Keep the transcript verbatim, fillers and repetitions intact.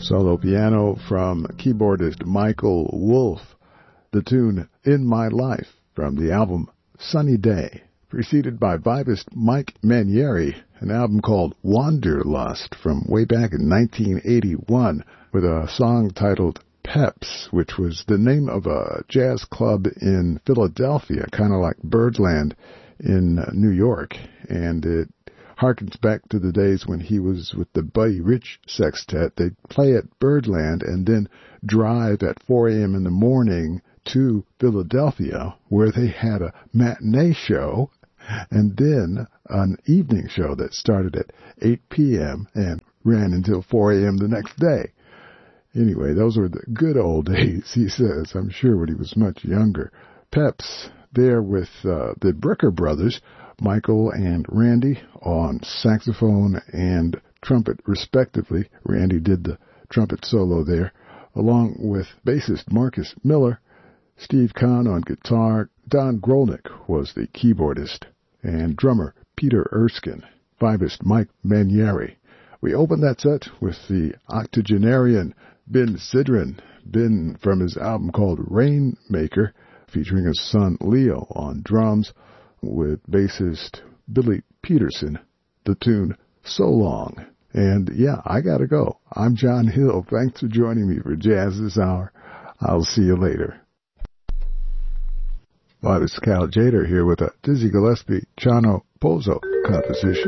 Solo piano from keyboardist Michael Wolff. The tune In My Life from the album Sunny Day, preceded by vibist Mike Manieri, an album called Wanderlust from way back in nineteen eighty-one, with a song titled Peps, which was the name of a jazz club in Philadelphia, kind of like Birdland in New York, and it harkens back to the days when he was with the Buddy Rich Sextet. They'd play at Birdland and then drive at four a.m. in the morning to Philadelphia, where they had a matinee show and then an evening show that started at eight p.m. and ran until four a.m. the next day. Anyway, those were the good old days, he says, I'm sure, when he was much younger. Peps there with uh, the Bricker Brothers, Michael and Randy, on saxophone and trumpet, respectively. Randy did the trumpet solo there, along with bassist Marcus Miller, Steve Kahn on guitar. Don Grolnick was the keyboardist, and drummer Peter Erskine, vibist Mike Manieri. We opened that set with the octogenarian Ben Sidran, Ben from his album called Rainmaker, featuring his son Leo on drums, with bassist Billy Peterson, the tune So Long. And yeah, I gotta go. I'm John Hill. Thanks for joining me for Jazz This Hour. I'll see you later. Well, it's Cal Jader here with a Dizzy Gillespie Chano Pozo composition.